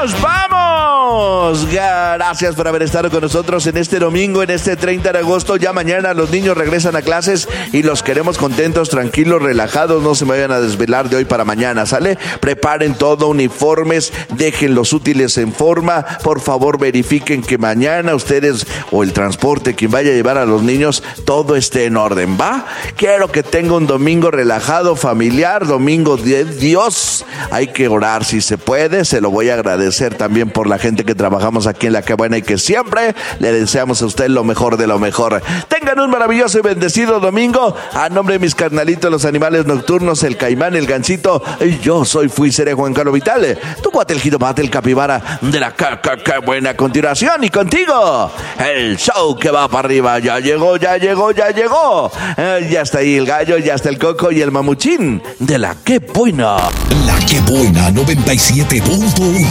¡Vamos! Gracias por haber estado con nosotros en este domingo, en este 30 de agosto. Ya mañana los niños regresan a clases y los queremos contentos, tranquilos, relajados. No se me vayan a desvelar de hoy para mañana, ¿sale? Preparen todo, uniformes, dejen los útiles en forma. Por favor, verifiquen que mañana ustedes o el transporte, quien vaya a llevar a los niños, todo esté en orden, ¿va? Quiero que tenga un domingo relajado, familiar, domingo de Dios. Hay que orar si se puede. Se lo voy a agradecer también por la gente que trabajamos aquí en La Que Buena y que siempre le deseamos a usted lo mejor de lo mejor. Tengan un maravilloso y bendecido domingo. A nombre de mis carnalitos, los animales nocturnos, el caimán, el gansito, yo fui seré Juan Carlos Vitale, tu cuate el jitomate, el capibara de La Que Buena. A continuación y contigo, el show que va para arriba. Ya llegó. Ya está ahí el gallo, ya está el coco y el mamuchín de La Que Buena. La Que Buena 97.1.